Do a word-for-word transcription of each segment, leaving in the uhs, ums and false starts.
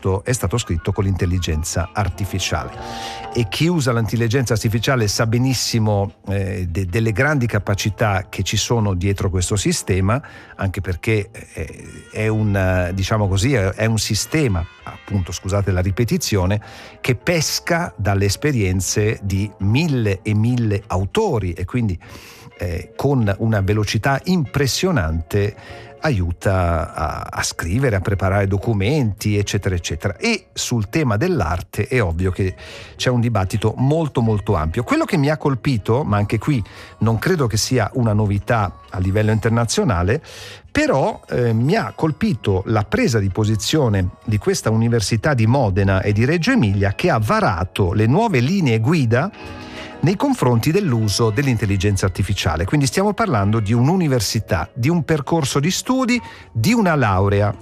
testo è stato scritto con l'intelligenza artificiale. E chi usa l'intelligenza artificiale sa benissimo eh, de- delle grandi capacità che ci sono dietro questo sistema, anche perché è, è un, diciamo così, è un sistema, appunto, scusate la ripetizione, che pesca dalle esperienze di mille e mille autori e quindi eh, con una velocità impressionante aiuta a, a scrivere, a preparare documenti, eccetera, eccetera. E sul tema dell'arte è ovvio che c'è un dibattito molto molto ampio. Quello che mi ha colpito, ma anche qui non credo che sia una novità a livello internazionale, però eh, mi ha colpito la presa di posizione di questa Università di Modena e di Reggio Emilia, che ha varato le nuove linee guida nei confronti dell'uso dell'intelligenza artificiale. Quindi stiamo parlando di un'università, di un percorso di studi, di una laurea.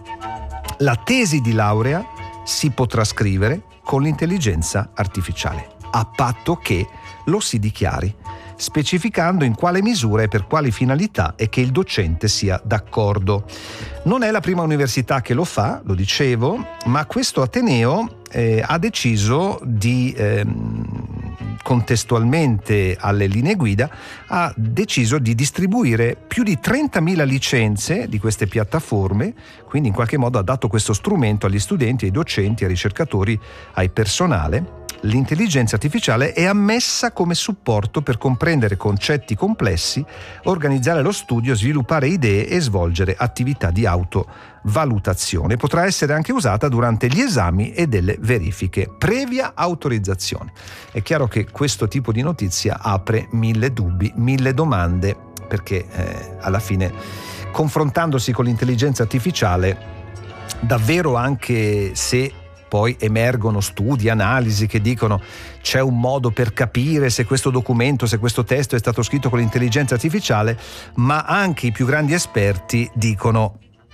La tesi di laurea si potrà scrivere con l'intelligenza artificiale, a patto che lo si dichiari, specificando in quale misura e per quali finalità e che il docente sia d'accordo. Non è la prima università che lo fa, lo dicevo, ma questo ateneo eh, ha deciso di ehm, contestualmente alle linee guida, ha deciso di distribuire più di trentamila licenze di queste piattaforme, quindi in qualche modo ha dato questo strumento agli studenti, ai docenti, ai ricercatori, ai personale. L'intelligenza artificiale è ammessa come supporto per comprendere concetti complessi, organizzare lo studio, sviluppare idee e svolgere attività di autovalutazione. Potrà essere anche usata durante gli esami e delle verifiche, previa autorizzazione. È chiaro che questo tipo di notizia apre mille dubbi, mille domande, perché eh, alla fine, confrontandosi con l'intelligenza artificiale, davvero, anche se poi emergono studi, analisi che dicono c'è un modo per capire se questo documento, se questo testo è stato scritto con l'intelligenza artificiale, ma anche i più grandi esperti dicono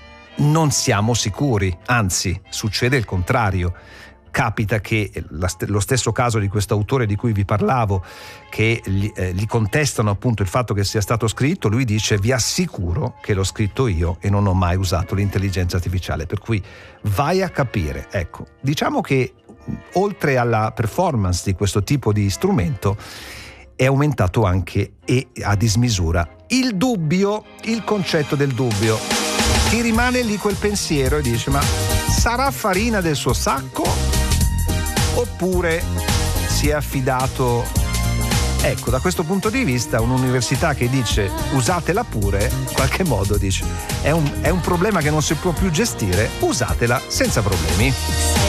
non siamo sicuri, anzi succede il contrario. Capita che lo stesso caso di questo autore di cui vi parlavo, che gli, eh, gli contestano appunto il fatto che sia stato scritto, lui dice vi assicuro che l'ho scritto io e non ho mai usato l'intelligenza artificiale, per cui vai a capire. Ecco, diciamo che oltre alla performance di questo tipo di strumento è aumentato anche e a dismisura il dubbio, il concetto del dubbio. Ti rimane lì quel pensiero e dice ma sarà farina del suo sacco? Oppure si è affidato, ecco, da questo punto di vista un'università che dice usatela pure, in qualche modo dice è un, è un problema che non si può più gestire, usatela senza problemi.